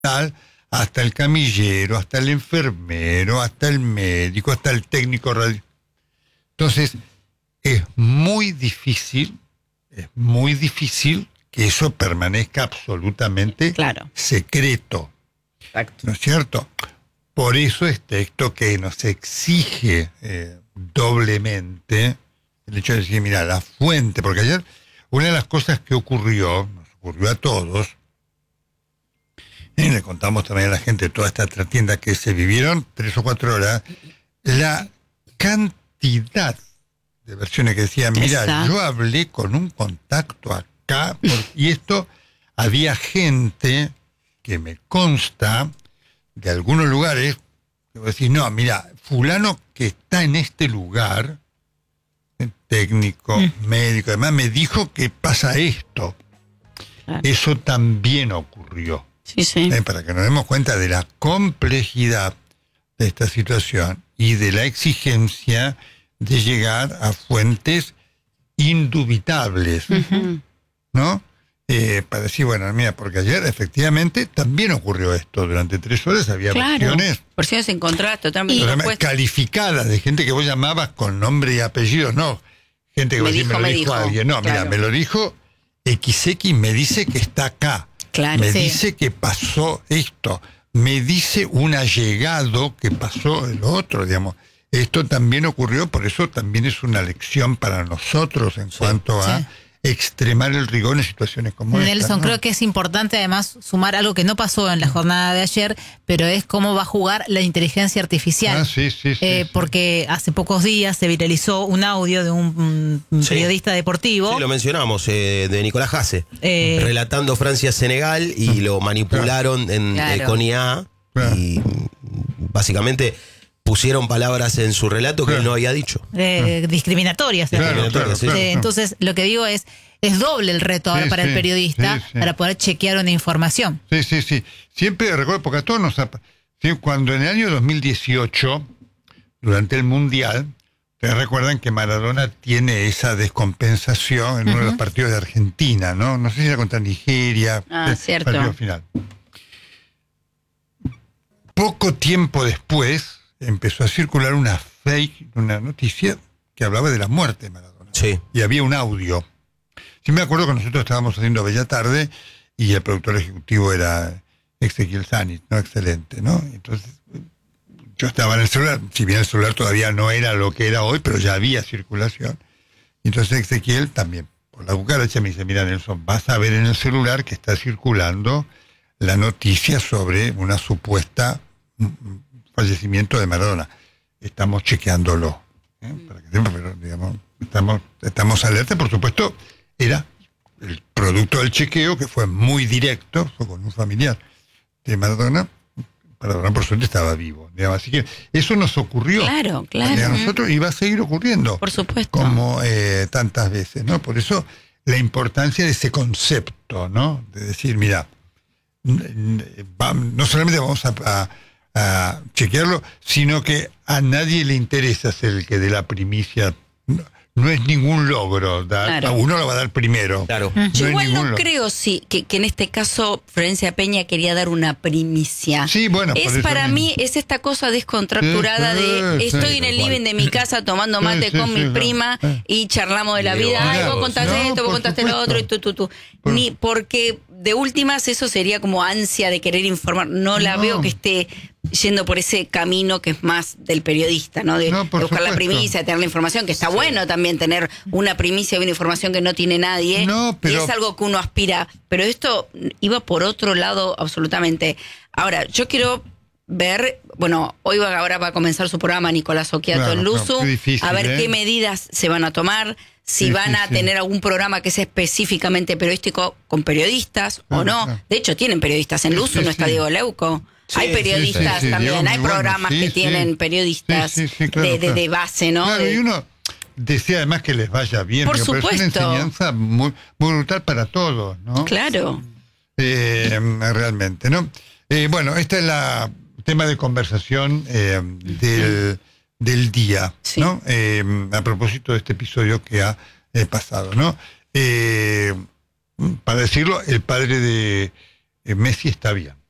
hasta el camillero, hasta el enfermero, hasta el médico, hasta el técnico radio. Entonces, es muy difícil que eso permanezca absolutamente secreto. Exacto. ¿No es cierto? Por eso es texto que nos exige doblemente el hecho de decir, mira, la fuente, porque ayer una de las cosas que nos ocurrió a todos, y le contamos también a la gente de toda esta trastienda que se vivieron 3 o 4 horas, la cantidad de versiones que decían, mira, yo hablé con un contacto acá, y esto, había gente que me consta de algunos lugares que vos decís, no, mira, fulano que está en este lugar, técnico, médico, además me dijo que pasa esto. Claro. Eso también ocurrió. Sí. Para que nos demos cuenta de la complejidad de esta situación y de la exigencia de llegar a fuentes indubitables, ¿no? Para decir, bueno, mira, porque ayer efectivamente también ocurrió esto. Durante 3 horas había versiones encontradas totalmente calificadas de gente que vos llamabas con nombre y apellido, no. Gente que me lo dijo alguien. No, mira, me lo dijo XX, me dice que está acá. Me dice que pasó esto. Me dice un allegado que pasó el otro, digamos. Esto también ocurrió, por eso también es una lección para nosotros en cuanto a extremar el rigor en situaciones como esta. Nelson, creo que es importante además sumar algo que no pasó en la jornada de ayer, pero es cómo va a jugar la inteligencia artificial. Porque hace pocos días se viralizó un audio de un periodista deportivo. Sí, lo mencionamos, de Nicolás Hasse, relatando Francia-Senegal y lo manipularon con IA y básicamente pusieron palabras en su relato que él no había dicho. Discriminatorias. Entonces, lo que digo es doble el reto ahora para el periodista para poder chequear una información. Sí. Siempre recuerdo, porque a todos nos... Cuando en el año 2018, durante el Mundial, ustedes recuerdan que Maradona tiene esa descompensación en uno de los partidos de Argentina, ¿no? No sé si era contra Nigeria. Cierto. Partido final. Poco tiempo después empezó a circular una noticia que hablaba de la muerte de Maradona. Y había un audio. Sí me acuerdo que nosotros estábamos haciendo Bella Tarde y el productor ejecutivo era Ezequiel Sanich, ¿no? Excelente, ¿no? Entonces, yo estaba en el celular, si bien el celular todavía no era lo que era hoy, pero ya había circulación. Y entonces Ezequiel también, por la cucaracha, me dice, mira Nelson, vas a ver en el celular que está circulando la noticia sobre una supuesta fallecimiento de Maradona. Estamos chequeándolo. Para que sepan, pero digamos, estamos alerta, por supuesto, era el producto del chequeo que fue muy directo, fue con un familiar de Maradona. Maradona por suerte estaba vivo, digamos, así que eso nos ocurrió. Claro. A nosotros y va a seguir ocurriendo. Por supuesto. Como tantas veces, ¿no? Por eso la importancia de ese concepto, ¿no? De decir, mira, no solamente vamos a chequearlo, sino que a nadie le interesa ser el que dé la primicia. No es ningún logro dar, a uno lo va a dar primero. Yo igual no creo que en este caso Florencia Peña quería dar una primicia. Sí, bueno, para mí es esta cosa descontracturada de estoy en el living de mi casa tomando mate con mi prima y charlamos de la vida. Vos contaste esto, vos contaste lo otro y tú. Ni porque de últimas eso sería como ansia de querer informar. No la veo que esté yendo por ese camino que es más del periodista, ¿no? De buscar la primicia, de tener la información, que está bueno también tener una primicia y una información que no tiene nadie. Y es algo que uno aspira. Pero esto iba por otro lado absolutamente. Ahora, yo quiero ver, ahora va a comenzar su programa Nicolás Occhiato en Luzu, a ver qué medidas se van a tomar, si van a tener algún programa que sea específicamente periodístico con periodistas o no. De hecho, tienen periodistas en Luzu, no está Diego Leuco. Hay periodistas también, hay programas que tienen periodistas de base, ¿no? Claro, y uno desea además que les vaya bien. Por supuesto. Pero es una enseñanza muy, muy brutal para todos, ¿no? Claro. Realmente, ¿no? Este es el tema de conversación del día, ¿no? A propósito de este episodio que ha pasado, ¿no? Para decirlo, el padre de Messi está bien.